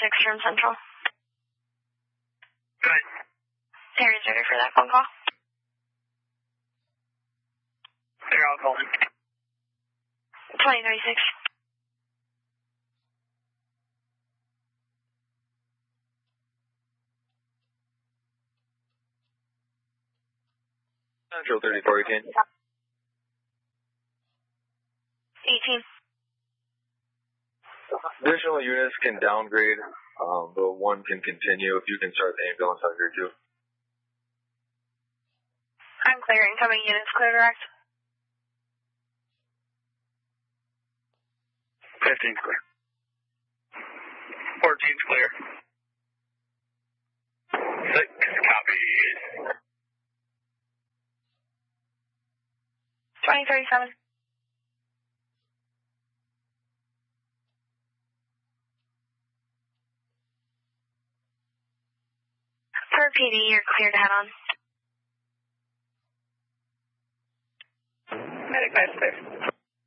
from Central. Good. Terry's ready for that phone call. Here, I'll call him. 2036. Central 3418. 18. Additional units can downgrade, but one can continue if you can start the ambulance on your 2. I'm clear. Incoming units clear direct. 15's clear. 14's clear. 6 copies. 2037. Per PD, you're clear to head on. Medic 5 clear.